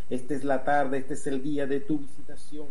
Esta es la tarde, este es el día de tu visitación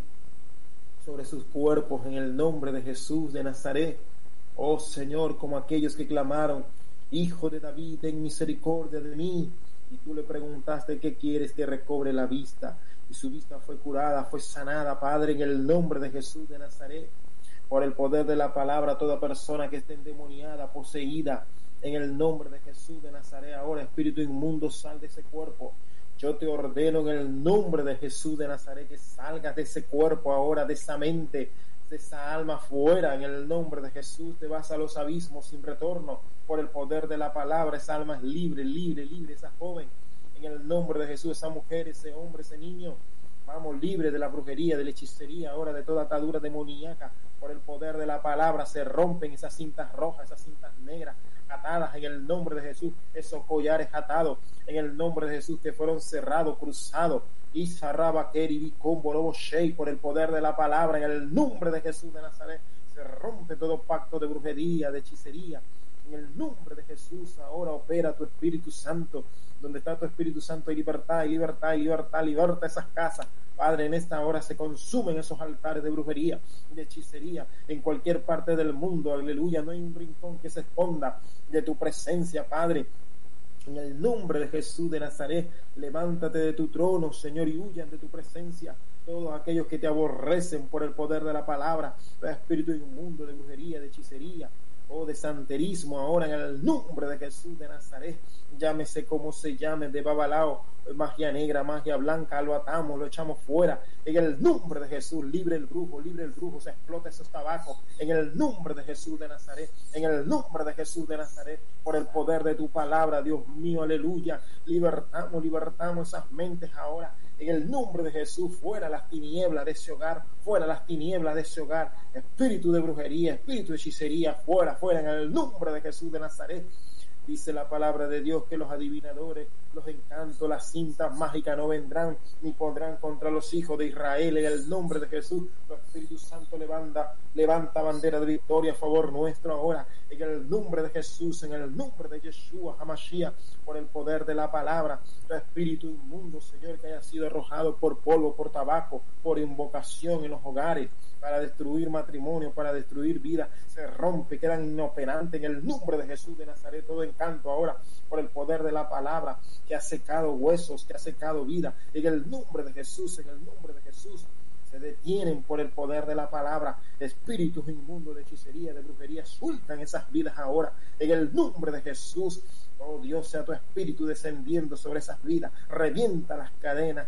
sobre sus cuerpos en el nombre de Jesús de Nazaret. Oh Señor, como aquellos que clamaron, Hijo de David, ten misericordia de mí. Y tú le preguntaste qué quieres, que recobre la vista. Y su vista fue curada, fue sanada, Padre, en el nombre de Jesús de Nazaret. Por el poder de la palabra, toda persona que esté endemoniada, poseída, en el nombre de Jesús de Nazaret, ahora espíritu inmundo, sal de ese cuerpo. Yo te ordeno en el nombre de Jesús de Nazaret que salgas de ese cuerpo ahora, de esa mente, de esa alma fuera. En el nombre de Jesús te vas a los abismos sin retorno. Por el poder de la palabra, esa alma es libre, libre, libre. Esa joven, en el nombre de Jesús, esa mujer, ese hombre, ese niño, vamos, libre de la brujería, de la hechicería, ahora de toda atadura demoníaca. Por el poder de la palabra se rompen esas cintas rojas, esas cintas negras, atadas en el nombre de Jesús, esos collares atados en el nombre de Jesús que fueron cerrados, cruzados, y zarraba keribi borobo shei, por el poder de la palabra, en el nombre de Jesús de Nazaret, se rompe todo pacto de brujería, de hechicería. En el nombre de Jesús ahora opera tu Espíritu Santo. Donde está tu Espíritu Santo hay libertad, hay libertad, hay libertad. Liberta esas casas, Padre. En esta hora se consumen esos altares de brujería, de hechicería, en cualquier parte del mundo. Aleluya, no hay un rincón que se esconda de tu presencia, Padre. En el nombre de Jesús de Nazaret, levántate de tu trono, Señor, y huyan de tu presencia todos aquellos que te aborrecen por el poder de la palabra, el espíritu inmundo de brujería, de hechicería, o de santerismo, ahora en el nombre de Jesús de Nazaret, llámese como se llame, de babalao, magia negra, magia blanca, lo atamos, lo echamos fuera, en el nombre de Jesús. Libre el brujo, se explota esos tabacos, en el nombre de Jesús de Nazaret, en el nombre de Jesús de Nazaret, por el poder de tu palabra, Dios mío, aleluya, libertamos esas mentes ahora, en el nombre de Jesús. Fuera las tinieblas de ese hogar, fuera las tinieblas de ese hogar, espíritu de brujería, espíritu de hechicería, fuera, en el nombre de Jesús de Nazaret. Dice la palabra de Dios que los adivinadores, los encantos, las cintas mágicas no vendrán ni pondrán contra los hijos de Israel. En el nombre de Jesús, el Espíritu Santo levanta bandera de victoria a favor nuestro ahora. En el nombre de Jesús, en el nombre de Yeshua HaMashiach, por el poder de la palabra, el espíritu inmundo, Señor, que haya sido arrojado por polvo, por tabaco, por invocación en los hogares, para destruir matrimonio, para destruir vida, se rompe, quedan inoperantes en el nombre de Jesús de Nazaret. Todo encanto ahora, por el poder de la palabra, que ha secado huesos, que ha secado vida, en el nombre de Jesús, en el nombre de Jesús, se detienen por el poder de la palabra. Espíritus inmundos de hechicería, de brujería, sueltan esas vidas ahora, en el nombre de Jesús. Oh Dios, sea tu espíritu descendiendo sobre esas vidas, revienta las cadenas,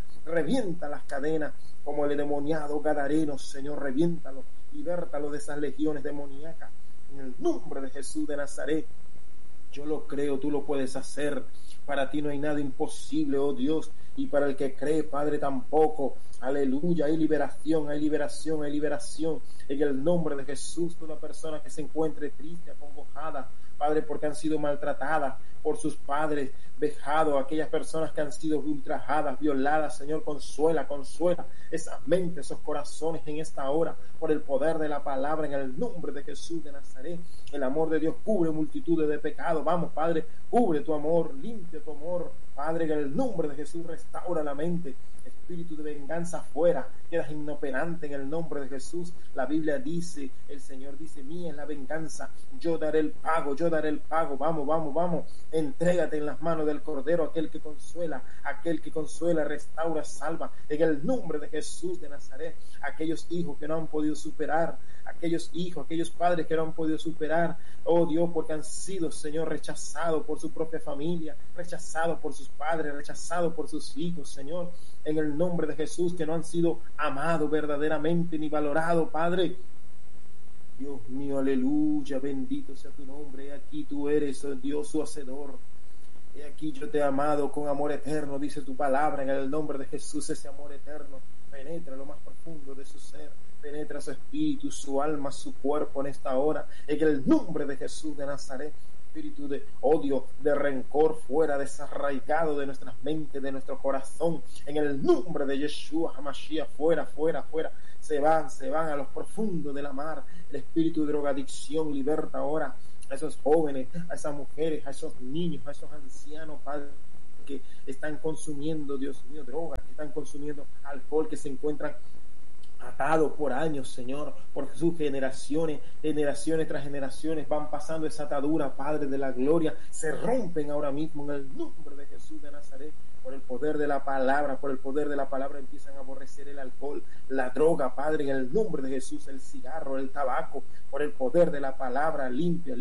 como el endemoniado gadareno, Señor, reviéntalo, libértalo de esas legiones demoníacas, en el nombre de Jesús de Nazaret. Yo lo creo, tú lo puedes hacer. Para ti no hay nada imposible, oh Dios, y para el que cree, Padre, tampoco. Aleluya, hay liberación, hay liberación, hay liberación. En el nombre de Jesús, toda persona que se encuentre triste, acongojada, Padre, porque han sido maltratadas por sus padres, vejados, aquellas personas que han sido ultrajadas, violadas, Señor, consuela esas mentes, esos corazones en esta hora, por el poder de la palabra, en el nombre de Jesús de Nazaret. El amor de Dios cubre multitudes de pecados. Vamos, Padre, cubre tu amor, limpia tu amor, Padre, en el nombre de Jesús, restaura la mente. Espíritu de venganza fuera, quedas inoperante en el nombre de Jesús. La Biblia dice, el Señor dice, mía es la venganza, yo daré el pago. Vamos, entrégate en las manos del Cordero, aquel que consuela, restaura, salva, en el nombre de Jesús de Nazaret. Aquellos hijos que no han podido superar, aquellos padres que no han podido superar, oh Dios, porque han sido, Señor, rechazados por su propia familia, rechazados por sus padres, rechazados por sus hijos, Señor, en el nombre de Jesús, que no han sido amados verdaderamente ni valorados, Padre. Dios mío, aleluya, bendito sea tu nombre. He aquí tú eres, oh Dios, su hacedor. He aquí yo te he amado con amor eterno, dice tu palabra. En el nombre de Jesús, ese amor eterno penetra lo más profundo de su ser, penetra su espíritu, su alma, su cuerpo en esta hora. En el nombre de Jesús de Nazaret, espíritu de odio, de rencor, fuera, desarraigado de nuestras mentes, de nuestro corazón. En el nombre de Yeshua HaMashiach, fuera. Se van a los profundos de la mar. El espíritu de drogadicción liberta ahora a esos jóvenes, a esas mujeres, a esos niños, a esos ancianos, Padre, que están consumiendo, Dios mío, drogas, que están consumiendo alcohol, que se encuentran atados por años, Señor, por sus generaciones tras generaciones, van pasando esa atadura, Padre de la gloria, se rompen ahora mismo en el nombre de Jesús de Nazaret. Por el poder de la palabra, por el poder de la palabra empiezan a aborrecer el alcohol, la droga, Padre, en el nombre de Jesús, el cigarro, el tabaco, por el poder de la palabra, limpia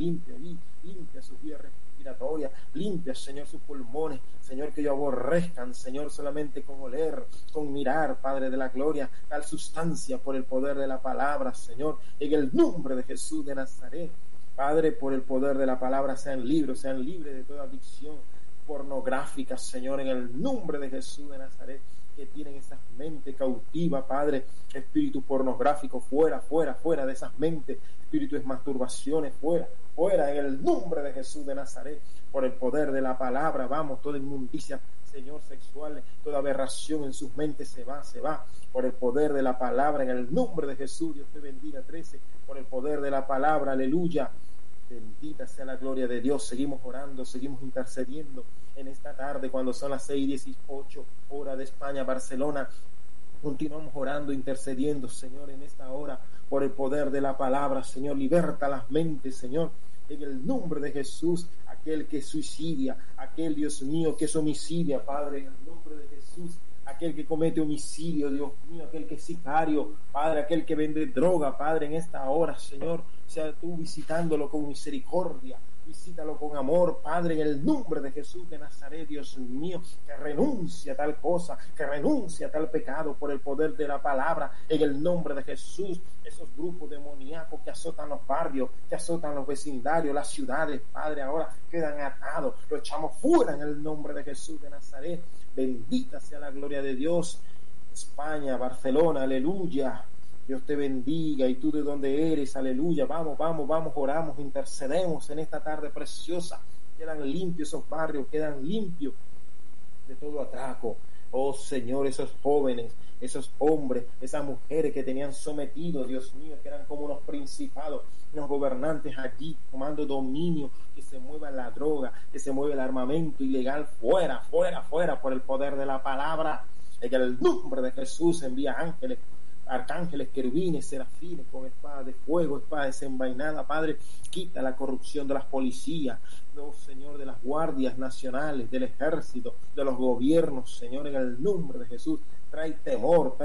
sus vías respiratorias, limpia, Señor, sus pulmones, Señor, que ellos aborrezcan, Señor, solamente con oler, con mirar, Padre de la gloria, tal sustancia por el poder de la palabra, Señor, en el nombre de Jesús de Nazaret. Padre, por el poder de la palabra sean libres de toda adicción pornográfica, Señor, en el nombre de Jesús de Nazaret, que tienen esas mentes cautivas, Padre, espíritu pornográfico, fuera de esas mentes, espíritu de masturbaciones, fuera, en el nombre de Jesús de Nazaret, por el poder de la palabra, vamos, toda inmundicia, Señor, sexual, toda aberración en sus mentes se va, por el poder de la palabra, en el nombre de Jesús. Dios te bendiga, 13, por el poder de la palabra, aleluya. Bendita sea la gloria de Dios. Seguimos orando, seguimos intercediendo en esta tarde cuando son las 6:18 hora de España, Barcelona. Continuamos orando, intercediendo, Señor, en esta hora por el poder de la palabra. Señor, liberta las mentes, Señor, en el nombre de Jesús. Aquel que suicidia, aquel, Dios mío, que es homicidia, Padre, en el nombre de Jesús. Aquel que comete homicidio, Dios mío, aquel que es sicario, Padre, aquel que vende droga, Padre, en esta hora, Señor, sea tú visitándolo con misericordia, visítalo con amor, Padre, en el nombre de Jesús de Nazaret, Dios mío, que renuncia a tal cosa, que renuncia a tal pecado por el poder de la palabra, en el nombre de Jesús. Esos grupos demoníacos que azotan los barrios, que azotan los vecindarios, las ciudades, Padre, ahora quedan atados, lo echamos fuera en el nombre de Jesús de Nazaret. Bendita sea la gloria de Dios. España, Barcelona, aleluya. Dios te bendiga. Y tú de donde eres, aleluya. Vamos, oramos, intercedemos en esta tarde preciosa. Quedan limpios esos barrios, quedan limpios de todo atraco. Oh Señor, esos jóvenes, esos hombres, esas mujeres que tenían sometidos, Dios mío, que eran como unos principados, unos gobernantes allí tomando dominio, que se mueva la droga, que se mueva el armamento ilegal, fuera, por el poder de la palabra. En el nombre de Jesús envía ángeles, arcángeles, querubines, serafines, con espada de fuego, espada desenvainada, Padre, quita la corrupción de las policías, no, Señor, de las guardias nacionales, del ejército, de los gobiernos, Señor, en el nombre de Jesús. Trae temor,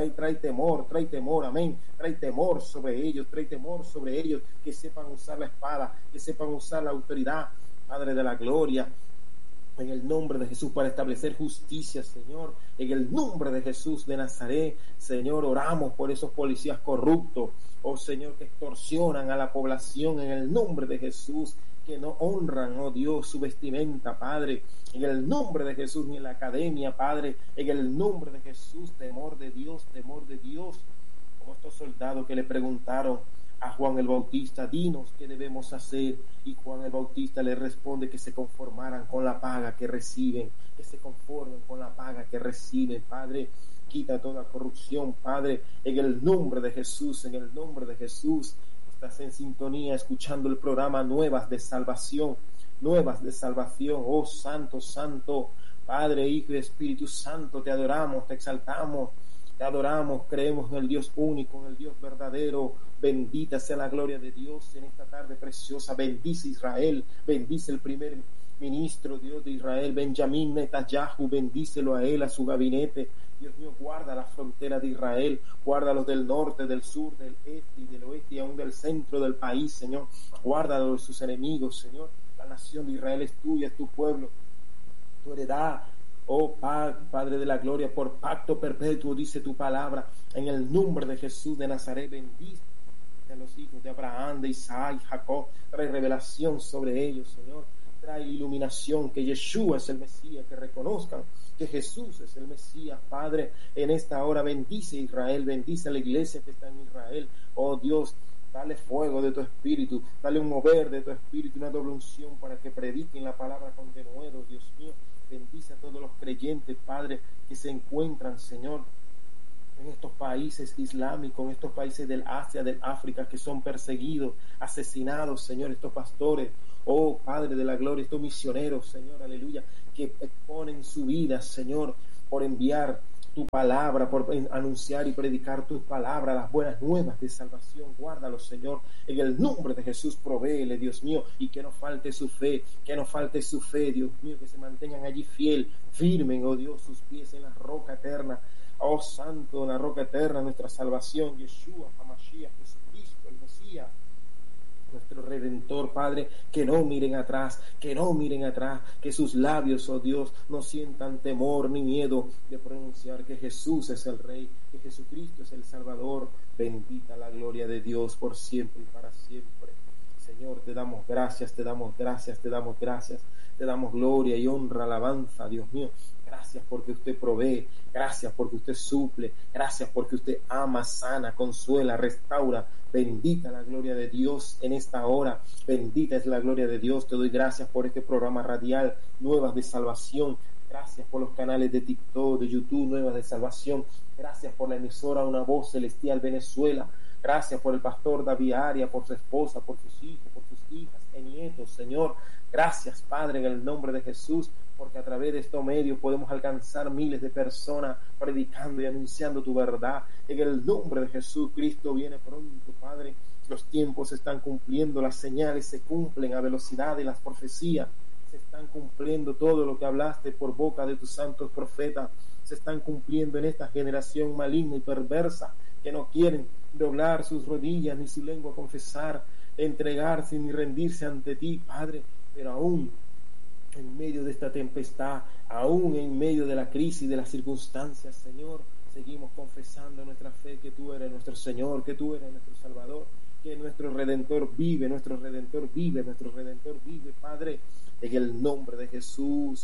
amén, trae temor sobre ellos, que sepan usar la espada, que sepan usar la autoridad, Padre de la gloria, en el nombre de Jesús, para establecer justicia, Señor, en el nombre de Jesús de Nazaret, Señor, oramos por esos policías corruptos, oh Señor, que extorsionan a la población, en el nombre de Jesús, que no honran, oh Dios, su vestimenta, Padre, en el nombre de Jesús, ni en la academia, Padre, en el nombre de Jesús, temor de Dios, como estos soldados que le preguntaron a Juan el Bautista, dinos qué debemos hacer, y Juan el Bautista le responde que se conformaran con la paga que reciben, que se conformen con la paga que reciben, Padre, quita toda corrupción, Padre, en el nombre de Jesús, estás en sintonía escuchando el programa Nuevas de Salvación, oh Santo, Padre, Hijo y Espíritu Santo, te adoramos, te exaltamos, te adoramos, creemos en el Dios único, en el Dios verdadero. Bendita sea la gloria de Dios en esta tarde preciosa. Bendice Israel, bendice el primer ministro, Dios de Israel, Benjamín Netanyahu, bendícelo a él, a su gabinete. Dios mío, guarda la frontera de Israel, guárdalos del norte, del sur, del este y del oeste, y aún del centro del país, Señor. Guárdalos de sus enemigos, Señor. La nación de Israel es tuya, es tu pueblo, tu heredad. Oh Padre de la gloria, por pacto perpetuo, dice tu palabra, en el nombre de Jesús de Nazaret, bendice a los hijos de Abraham, de Isaac, Jacob, trae revelación sobre ellos, Señor, trae iluminación, que Yeshua es el Mesías, que reconozcan que Jesús es el Mesías, Padre, en esta hora bendice a Israel, bendice a la iglesia que está en Israel, oh Dios, dale fuego de tu espíritu, dale un mover de tu espíritu, una doble unción para que prediquen la palabra con denuedo, Dios mío. Bendice a todos los creyentes, Padre, que se encuentran, Señor, en estos países islámicos, en estos países del Asia, del África, que son perseguidos, asesinados, Señor, estos pastores, oh Padre de la gloria, estos misioneros, Señor, aleluya, que exponen su vida, Señor, por enviar tu palabra, por anunciar y predicar tu palabra, las buenas nuevas de salvación. Guárdalos, Señor, en el nombre de Jesús. Provéele, Dios mío, y que no falte su fe, Dios mío, que se mantengan allí fiel, firmen, oh Dios, sus pies en la roca eterna. Oh Santo, en la roca eterna, nuestra salvación, Yeshua, HaMashiach, Jesucristo, el Mesías, nuestro Redentor, Padre, que no miren atrás, que sus labios, oh Dios, no sientan temor ni miedo de pronunciar que Jesús es el Rey, que Jesucristo es el Salvador. Bendita la gloria de Dios por siempre y para siempre. Señor, te damos gracias, te damos gloria y honra, alabanza, Dios mío. Gracias porque usted provee, gracias porque usted suple, gracias porque usted ama, sana, consuela, restaura. Bendita la gloria de Dios en esta hora, bendita es la gloria de Dios. Te doy gracias por este programa radial, Nuevas de Salvación. Gracias por los canales de TikTok, de YouTube, Nuevas de Salvación. Gracias por la emisora Una Voz Celestial Venezuela. Gracias por el pastor David Aria, por su esposa, por sus hijos, por sus hijas y nietos, Señor. Gracias, Padre, en el nombre de Jesús, porque a través de estos medios podemos alcanzar miles de personas predicando y anunciando tu verdad. En el nombre de Jesús, Cristo viene pronto, Padre. Los tiempos se están cumpliendo, las señales se cumplen a velocidad y las profecías se están cumpliendo. Todo lo que hablaste por boca de tus santos profetas se están cumpliendo en esta generación maligna y perversa, que no quieren doblar sus rodillas ni su lengua confesar, entregarse ni rendirse ante ti, Padre. Pero aún en medio de esta tempestad, aún en medio de la crisis, de las circunstancias, Señor, seguimos confesando nuestra fe, que tú eres nuestro Señor, que tú eres nuestro Salvador, que nuestro Redentor vive, Padre. En el nombre de Jesús,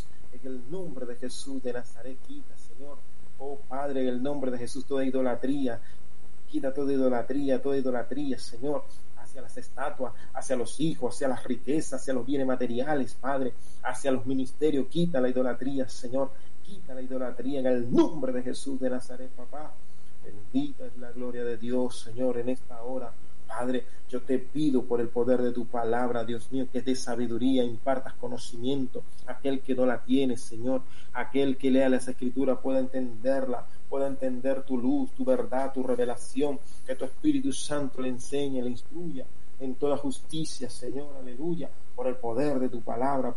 de Nazaret, quita, Señor, oh Padre, en el nombre de Jesús, toda idolatría, quita toda idolatría, Señor, hacia las estatuas, hacia los hijos, hacia las riquezas, hacia los bienes materiales, Padre, hacia los ministerios. Quita la idolatría, Señor, quita la idolatría en el nombre de Jesús de Nazaret, papá. Bendita es la gloria de Dios, Señor, en esta hora. Padre, yo te pido por el poder de tu palabra, Dios mío, que des sabiduría, impartas conocimiento a aquel que no la tiene, Señor, aquel que lea las Escrituras pueda entenderla, pueda entender tu luz, tu verdad, tu revelación, que tu Espíritu Santo le enseñe, le instruya en toda justicia, Señor, aleluya, por el poder de tu palabra,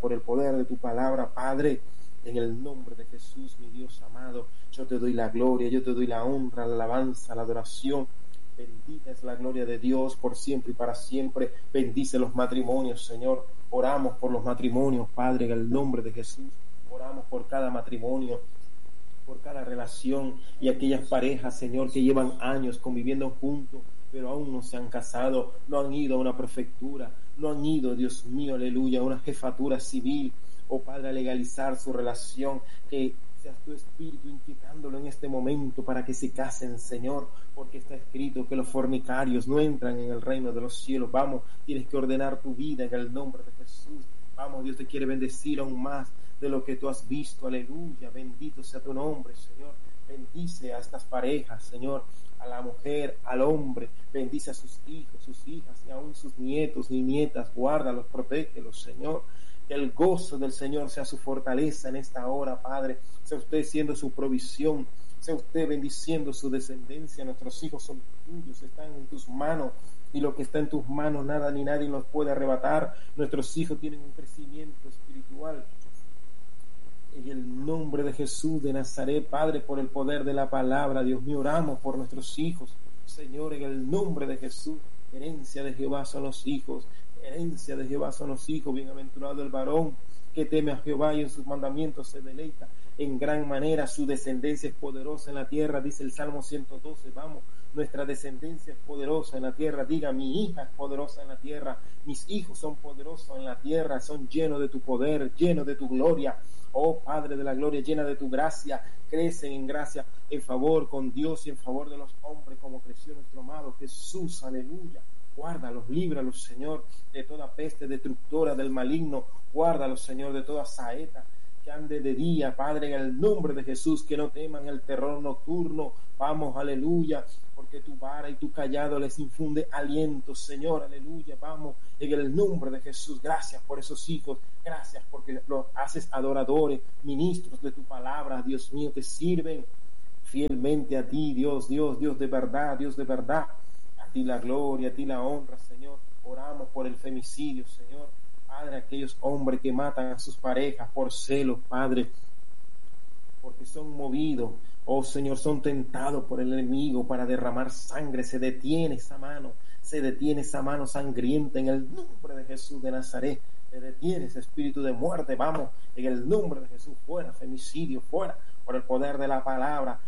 Padre, en el nombre de Jesús, mi Dios amado. Yo te doy la gloria, yo te doy la honra, la alabanza, la adoración. Bendita es la gloria de Dios por siempre y para siempre. Bendice los matrimonios, Señor. Oramos por los matrimonios, Padre, en el nombre de Jesús. Oramos por cada matrimonio, por cada relación y aquellas parejas, Señor, que llevan años conviviendo juntos, pero aún no se han casado, no han ido a una prefectura, no han ido, Dios mío, aleluya, a una jefatura civil, oh Padre, a legalizar su relación. Que seas tu Espíritu inquietándolo en este momento para que se casen, Señor, porque está escrito que los fornicarios no entran en el reino de los cielos. Vamos, tienes que ordenar tu vida en el nombre de Jesús. Vamos, Dios te quiere bendecir aún más de lo que tú has visto, aleluya. Bendito sea tu nombre, Señor. Bendice a estas parejas, Señor, a la mujer, al hombre. Bendice a sus hijos, sus hijas y aún sus nietos y nietas. Guárdalos, protégelos, Señor. Que el gozo del Señor sea su fortaleza en esta hora, Padre. Sea usted siendo su provisión, sea usted bendiciendo su descendencia. Nuestros hijos son tuyos, están en tus manos, y lo que está en tus manos nada ni nadie nos puede arrebatar. Nuestros hijos tienen un crecimiento espiritual. En el nombre de Jesús de Nazaret, Padre, por el poder de la palabra, Dios mío, oramos por nuestros hijos, Señor, en el nombre de Jesús. Herencia de Jehová son los hijos, herencia de Jehová son los hijos. Bienaventurado el varón que teme a Jehová y en sus mandamientos se deleita en gran manera. Su descendencia es poderosa en la tierra, dice el Salmo 112. Vamos, nuestra descendencia es poderosa en la tierra. Diga, mi hija es poderosa en la tierra, mis hijos son poderosos en la tierra, son llenos de tu poder, llenos de tu gloria. Oh Padre de la gloria, llena de tu gracia, crecen en gracia, en favor con Dios y en favor de los hombres, como creció nuestro amado Jesús, aleluya. Guárdalos, líbralos, Señor, de toda peste destructora del maligno. Guárdalos, Señor, de toda saeta que que ande de día, Padre, en el nombre de Jesús, que no teman el terror nocturno. Vamos, aleluya, porque tu vara y tu callado les infunde aliento, Señor, aleluya. Vamos, en el nombre de Jesús. Gracias por esos hijos, gracias porque los haces adoradores, ministros de tu palabra, Dios mío, que sirven fielmente a ti, Dios de verdad, Dios de verdad. A ti la gloria, a ti la honra, Señor. Oramos por el femicidio, Señor. Padre, aquellos hombres que matan a sus parejas por celos, Padre, porque son movidos, oh Señor, son tentados por el enemigo para derramar sangre. Se detiene esa mano sangrienta en el nombre de Jesús de Nazaret. Se detiene ese espíritu de muerte. Vamos, en el nombre de Jesús, fuera femicidio, fuera, por el poder de la palabra.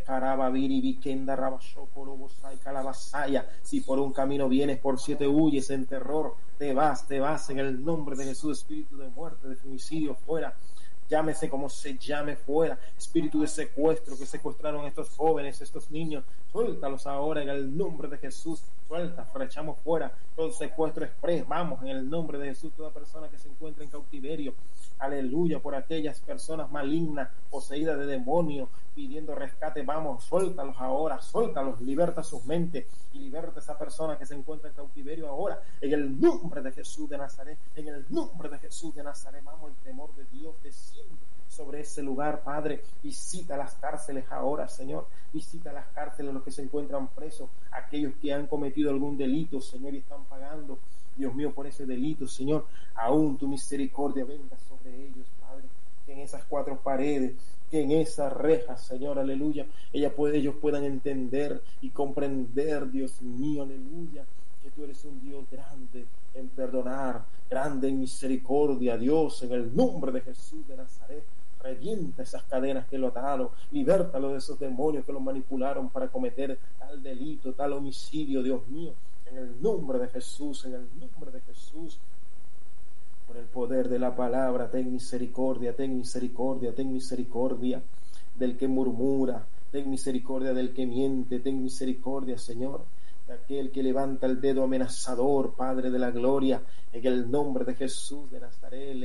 Si por un camino vienes, por 7 huyes en terror, te vas en el nombre de Jesús. Espíritu de muerte, de femicidio, fuera. Llámese como se llame, fuera. Espíritu de secuestro, que secuestraron a estos jóvenes, estos niños, suéltalos ahora en el nombre de Jesús. Suelta, echamos fuera todo secuestro express. Vamos, en el nombre de Jesús, toda persona que se encuentra en cautiverio, aleluya, por aquellas personas malignas, poseídas de demonios, pidiendo rescate, vamos, suéltalos ahora, suéltalos, liberta sus mentes y liberta a esa persona que se encuentra en cautiverio ahora, en el nombre de Jesús de Nazaret, en el nombre de Jesús de Nazaret. Vamos, el temor de Dios desciende sobre ese lugar, Padre. Visita las cárceles ahora, Señor. Visita las cárceles, los que se encuentran presos, aquellos que han cometido algún delito, Señor, y están pagando, Dios mío, por ese delito, Señor. Aún tu misericordia venga sobre ellos, Padre. Que en esas 4 paredes, que en esas rejas, Señor, aleluya, ellos puedan entender y comprender, Dios mío, aleluya, que tú eres un Dios grande en perdonar, grande en misericordia, Dios, en el nombre de Jesús de Nazaret. Revienta esas cadenas que lo ataron, libértalo de esos demonios que lo manipularon para cometer tal delito, tal homicidio, Dios mío, en el nombre de Jesús, en el nombre de Jesús. Por el poder de la palabra, ten misericordia, ten misericordia, ten misericordia del que murmura, ten misericordia del que miente, ten misericordia, Señor, de aquel que levanta el dedo amenazador, Padre de la gloria, en el nombre de Jesús de Nazaret.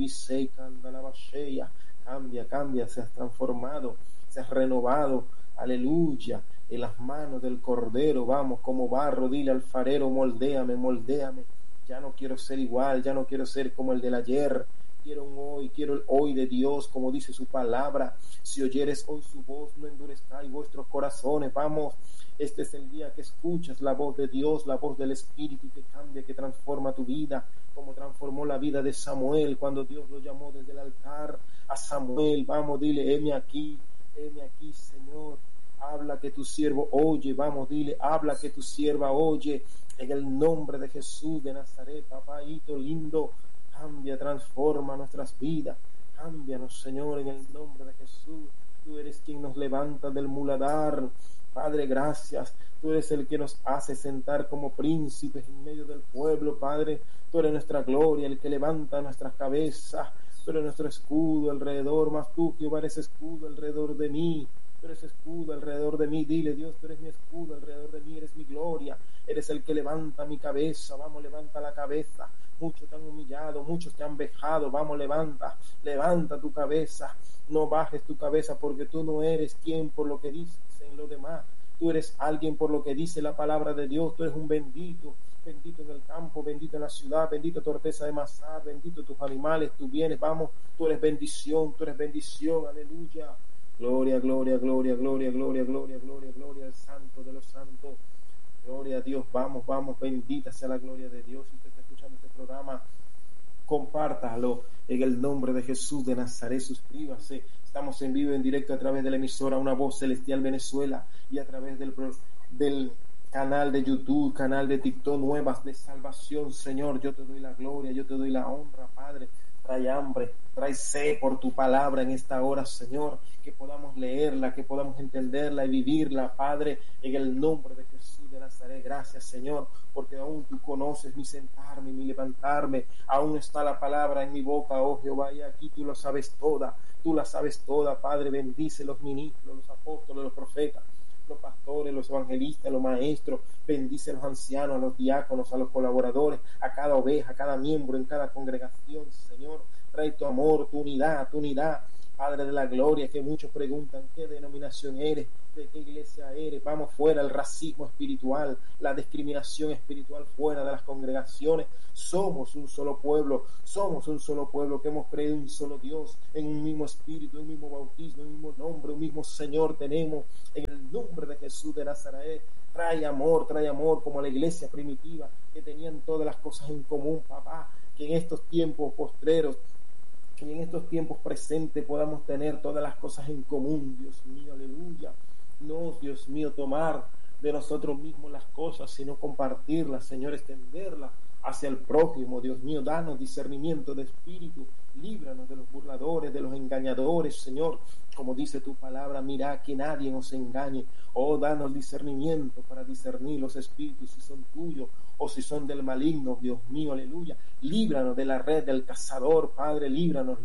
Cambia, seas transformado, seas renovado, aleluya, en las manos del Cordero. Vamos, como barro, dile al farero, moldéame, ya no quiero ser igual, ya no quiero ser como el del ayer, quiero el hoy de Dios, como dice su palabra. Si oyeres hoy su voz, no endurezcáis vuestros corazones. Vamos, este es el día que escuchas la voz de Dios, la voz del Espíritu que cambia, que transforma tu vida, como transformó la vida de Samuel cuando Dios lo llamó desde el altar a Samuel. Vamos, dile, heme aquí, Señor, habla que tu siervo oye. Vamos, dile, habla que tu sierva oye, en el nombre de Jesús de Nazaret. Papaíto lindo, cambia, transforma nuestras vidas, cámbianos, Señor, en el nombre de Jesús. Tú eres quien nos levanta del muladar, Padre, gracias. Tú eres el que nos hace sentar como príncipes en medio del pueblo, Padre. Tú eres nuestra gloria, el que levanta nuestras cabezas. Tú eres nuestro escudo alrededor, mas tú, Jehová, eres escudo alrededor de mí. Tú eres escudo alrededor de mí. Dile, Dios, tú eres mi escudo alrededor de mí, eres mi gloria. Eres el que levanta mi cabeza. Vamos, levanta la cabeza. Muchos te han humillado, muchos te han vejado. Vamos, levanta tu cabeza. No bajes tu cabeza, porque tú no eres quien por lo que dices en lo demás. Tú eres alguien por lo que dice la palabra de Dios. Tú eres un bendito en el campo, bendito en la ciudad, bendito tu arteza de masar, bendito tus animales, tus bienes. Vamos, tú eres bendición, aleluya. Gloria, gloria, gloria, gloria, gloria, gloria, gloria, gloria al Santo de los santos. Gloria a Dios. Vamos, bendita sea la gloria de Dios. Si usted está escuchando este programa, compártalo en el nombre de Jesús de Nazaret. Suscríbase. Estamos en vivo, en directo a través de la emisora Una Voz Celestial Venezuela y a través del canal de YouTube, canal de TikTok, Nuevas de Salvación. Señor, yo te doy la gloria, yo te doy la honra, Padre. Trae hambre, trae sed por tu palabra en esta hora, Señor, que podamos leerla, que podamos entenderla y vivirla, Padre, en el nombre de Jesús de Nazaret. Gracias, Señor, porque aún tú conoces mi sentarme, mi levantarme, aún está la palabra en mi boca, oh Jehová, y aquí tú la sabes toda, Padre. Bendice los ministros, los apóstoles, los profetas, los pastores, los evangelistas, los maestros. Bendice a los ancianos, a los diáconos, a los colaboradores, a cada oveja, a cada miembro en cada congregación, Señor. trae tu amor, tu unidad, Padre de la gloria, que muchos preguntan qué denominación eres, de qué iglesia eres. Vamos fuera el racismo espiritual, la discriminación espiritual fuera de las congregaciones. Somos un solo pueblo que hemos creído en un solo Dios, en un mismo espíritu, en un mismo bautismo, en un mismo nombre, un mismo Señor tenemos, en el nombre de Jesús de Nazaret. Trae amor como la iglesia primitiva, que tenían todas las cosas en común, papá, que en estos tiempos postreros, que en estos tiempos presentes podamos tener todas las cosas en común, Dios mío, aleluya. No, Dios mío, tomar de nosotros mismos las cosas, sino compartirlas, Señor, extenderlas hacia el prójimo. Dios mío, danos discernimiento de espíritu, líbranos de los burladores, de los engañadores, Señor, como dice tu palabra, mira que nadie nos engañe. Oh, danos discernimiento para discernir los espíritus, si son tuyos o si son del maligno, Dios mío, aleluya. Líbranos de la red del cazador, Padre, líbranos.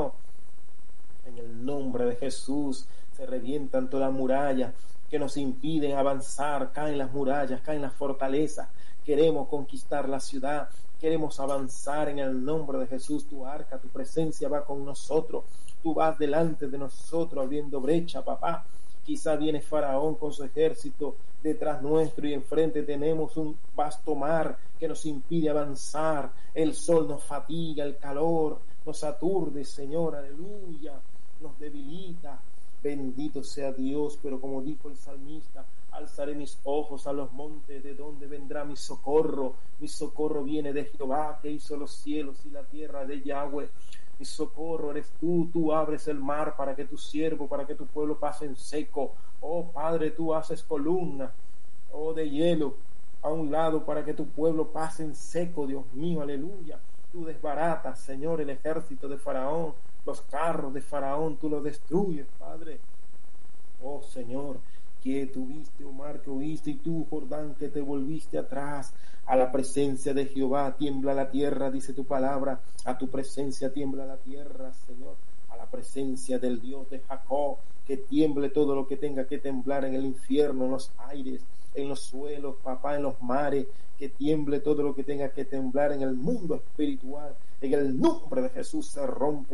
En el nombre de Jesús se revientan todas las murallas que nos impiden avanzar, caen las murallas, caen las fortalezas. Queremos conquistar la ciudad, queremos avanzar en el nombre de Jesús. Tu arca, tu presencia va con nosotros, tú vas delante de nosotros abriendo brecha, papá. Quizá viene Faraón con su ejército detrás nuestro y enfrente tenemos un vasto mar que nos impide avanzar. El sol nos fatiga, el calor nos aturde, Señor, aleluya, nos debilita. Bendito sea Dios, pero como dijo el salmista, alzaré mis ojos a los montes, de donde vendrá mi socorro. Mi socorro viene de Jehová, que hizo los cielos y la tierra, de Yahweh. Mi socorro eres tú abres el mar para que tu siervo, para que tu pueblo pase en seco. Oh Padre, tú haces columna, oh de hielo, a un lado para que tu pueblo pase en seco, Dios mío, aleluya. Tú desbaratas, Señor, el ejército de Faraón, los carros de Faraón, tú los destruyes, Padre. Oh Señor, que tuviste, oh mar, que oíste, y tú, Jordán, que te volviste atrás. A la presencia de Jehová tiembla la tierra, dice tu palabra. A tu presencia tiembla la tierra, Señor. A la presencia del Dios de Jacob, que tiemble todo lo que tenga que temblar en el infierno, en los aires, en los suelos, papá, en los mares, que tiemble todo lo que tenga que temblar en el mundo espiritual. En el nombre de Jesús se rompe.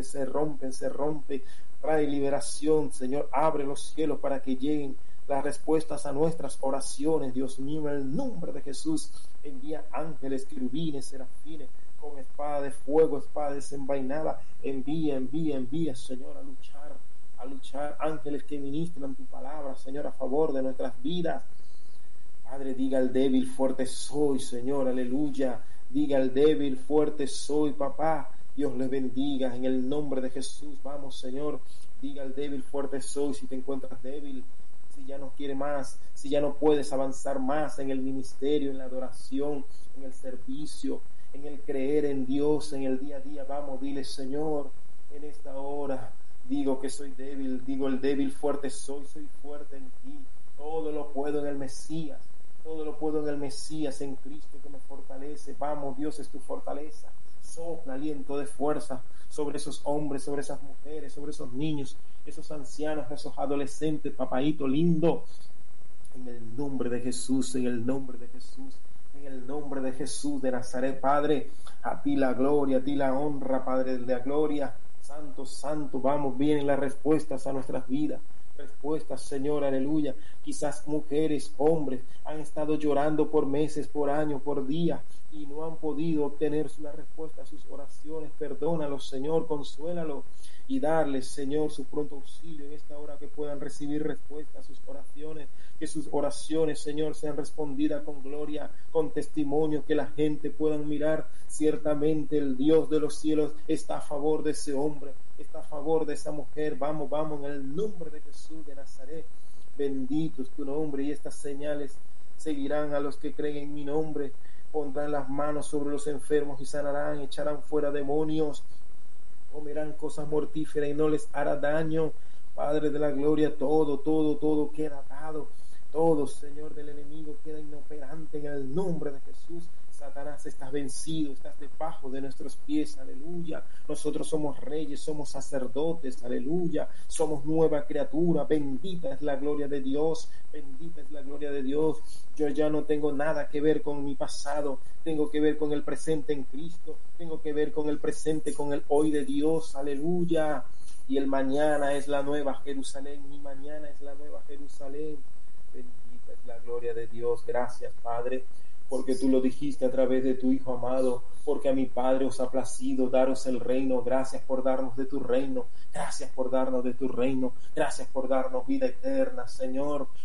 Trae liberación, Señor. Abre los cielos para que lleguen las respuestas a nuestras oraciones, Dios mío, en el nombre de Jesús. Envía ángeles, querubines, serafines, con espada de fuego, espada desenvainada. Envía, Señor, a luchar, ángeles que ministran tu palabra, Señor, a favor de nuestras vidas. Padre, diga al débil, fuerte soy, Señor, aleluya. Diga al débil, fuerte soy, papá. Dios les bendiga en el nombre de Jesús. Vamos, Señor, diga al débil, fuerte soy. Si te encuentras débil, si ya no quiere más, si ya no puedes avanzar más en el ministerio, en la adoración, en el servicio, en el creer en Dios, en el día a día, vamos, dile, Señor, en esta hora digo que soy débil, digo el débil, fuerte soy fuerte en ti. Todo lo puedo en el Mesías, en Cristo que me fortalece. Vamos, Dios es tu fortaleza. Sopla aliento de fuerza sobre esos hombres, sobre esas mujeres, sobre esos niños, esos ancianos, esos adolescentes, papaíto lindo, en el nombre de Jesús, en el nombre de Jesús de Nazaret. Padre, a ti la gloria, a ti la honra, Padre de la gloria, santo, vamos, vienen las respuestas a nuestras vidas. Respuestas, Señor, aleluya. Quizás mujeres, hombres han estado llorando por meses, por años, por días y no han podido obtener la respuesta a sus oraciones. Perdónalos, Señor, consuélalos y darles, Señor, su pronto auxilio en esta hora, que puedan recibir respuesta a sus oraciones, que sus oraciones, Señor, sean respondidas con gloria, con testimonio, que la gente pueda mirar ciertamente el Dios de los cielos está a favor de ese hombre, está a favor de esa mujer. Vamos, en el nombre de Jesús de Nazaret. Bendito es tu nombre, y estas señales seguirán a los que creen en mi nombre. Pondrán las manos sobre los enfermos y sanarán, echarán fuera demonios, comerán cosas mortíferas y no les hará daño. Padre de la gloria, todo queda atado, todo, Señor, del enemigo queda inoperante en el nombre de Jesús. Satanás, estás vencido, estás debajo de nuestros pies, aleluya. Nosotros somos reyes, somos sacerdotes, aleluya. Somos nueva criatura, bendita es la gloria de Dios, bendita es la gloria de Dios. Yo ya no tengo nada que ver con mi pasado, tengo que ver con el presente en Cristo, tengo que ver con el presente, con el hoy de Dios, aleluya. Y el mañana es la nueva Jerusalén, mi mañana es la nueva Jerusalén. Bendita es la gloria de Dios. Gracias, Padre, porque tú lo dijiste a través de tu Hijo amado, porque a mi Padre os ha placido daros el reino. Gracias por darnos de tu reino, gracias por darnos de tu reino, gracias por darnos vida eterna, Señor.